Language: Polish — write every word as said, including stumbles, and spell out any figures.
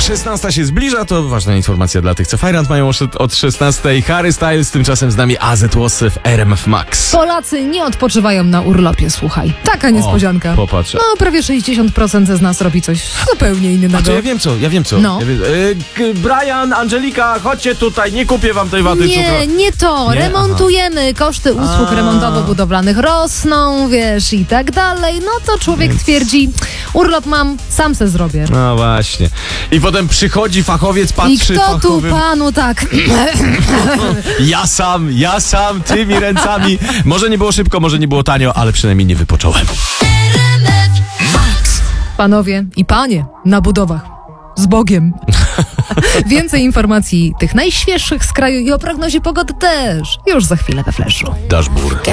szesnasta się zbliża, to ważna informacja dla tych, co Fajrant mają od szesnastej. Harry Styles, tymczasem z nami A Z Łosy w R M F Max. Polacy nie odpoczywają na urlopie, słuchaj. Taka niespodzianka. O, popatrz. No, prawie sześćdziesiąt procent z nas robi coś zupełnie innego. A to ja wiem co, ja wiem co. No. Ja wiem, y, k- Brian, Angelika, chodźcie tutaj, nie kupię wam tej waty Nie, cukru. nie to. Nie? Remontujemy. Koszty usług A. remontowo-budowlanych rosną, wiesz, i tak dalej. No to człowiek Więc- twierdzi, urlop mam, sam se zrobię. No właśnie. I potem przychodzi fachowiec, I patrzy kto tu fachowym. panu tak... Ja sam, ja sam, tymi ręcami. Może nie było szybko, może nie było tanio, ale przynajmniej nie wypocząłem. Panowie i panie na budowach. Z Bogiem. Więcej informacji tych najświeższych z kraju i o prognozie pogody też. Już za chwilę we Fleszu. Dashboard.